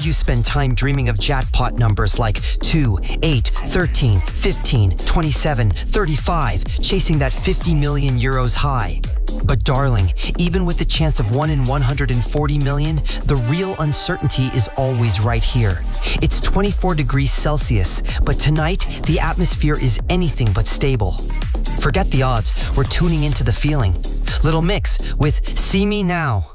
you spend time dreaming of jackpot numbers like 2, 8, 13, 15, 27, 35, chasing that 50 million euros high. But darling, even with the chance of 1 in 140 million, the real uncertainty is always right here. It's 24 degrees Celsius, but tonight, the atmosphere is anything but stable. Forget the odds, we're tuning into the feeling. Little Mix with See Me Now.